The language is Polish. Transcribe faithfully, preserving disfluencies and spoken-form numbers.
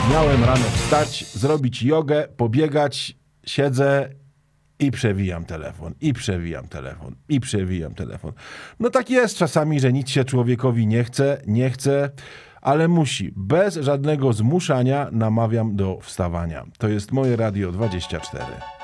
Miałem rano wstać, zrobić jogę, pobiegać, siedzę i przewijam telefon, i przewijam telefon, i przewijam telefon. No tak jest czasami, że nic się człowiekowi nie chce, nie chce, ale musi. Bez żadnego zmuszania namawiam do wstawania. To jest moje Radio dwadzieścia cztery.